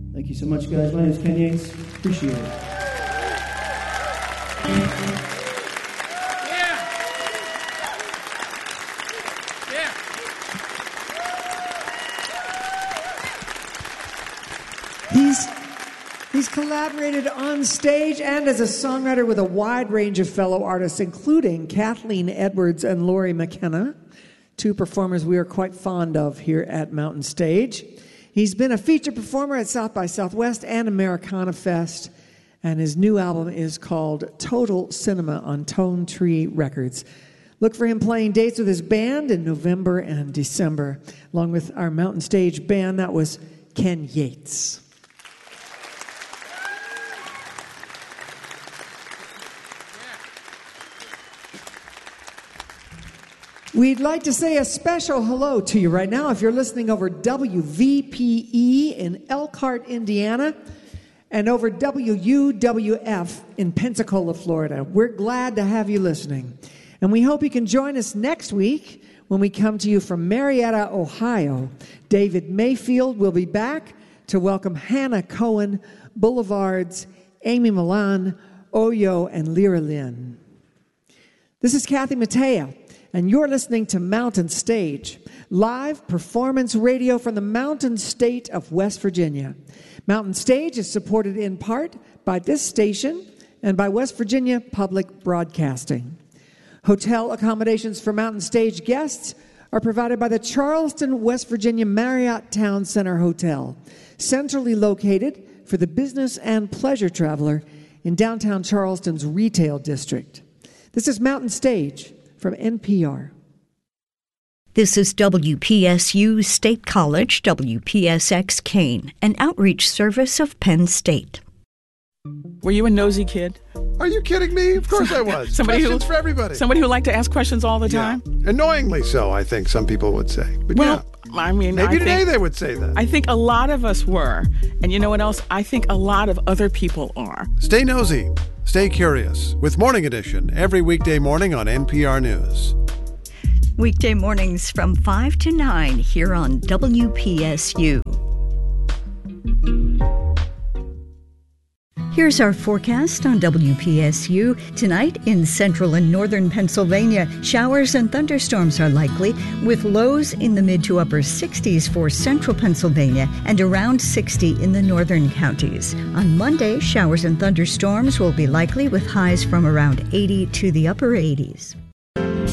Thank you so much, guys. My name is Ken Yates. Appreciate it. He's collaborated on stage and as a songwriter with a wide range of fellow artists, including Kathleen Edwards and Laurie McKenna, two performers we are quite fond of here at Mountain Stage. He's been a featured performer at South by Southwest and Americana Fest, and his new album is called Total Cinema on Tone Tree Records. Look for him playing dates with his band in November and December, along with our Mountain Stage band. That was Ken Yates. We'd like to say a special hello to you right now if you're listening over WVPE in Elkhart, Indiana, and over WUWF in Pensacola, Florida. We're glad to have you listening. And we hope you can join us next week when we come to you from Marietta, Ohio. David Mayfield will be back to welcome Hannah Cohen, Boulevards, Amy Milan, Oyo, and Lyra Lynn. This is Kathy Mattea, and you're listening to Mountain Stage, live performance radio from the Mountain State of West Virginia. Mountain Stage is supported in part by this station and by West Virginia Public Broadcasting. Hotel accommodations for Mountain Stage guests are provided by the Charleston, West Virginia Marriott Town Center Hotel, centrally located for the business and pleasure traveler in downtown Charleston's retail district. This is Mountain Stage from NPR. This is WPSU State College, WPSX Kane, an outreach service of Penn State. Were you a nosy kid? Are you kidding me? Of course I was. Questions for everybody. Somebody who liked to ask questions all the time? Annoyingly so, I think some people would say. But well, I mean, maybe today they would say that. I think a lot of us were. And you know what else? I think a lot of other people are. Stay nosy. Stay curious with Morning Edition every weekday morning on NPR News. Weekday mornings from 5 to 9 here on WPSU. Here's our forecast on WPSU. Tonight in central and northern Pennsylvania, showers and thunderstorms are likely, with lows in the mid to upper 60s for central Pennsylvania and around 60 in the northern counties. On Monday, showers and thunderstorms will be likely with highs from around 80 to the upper 80s.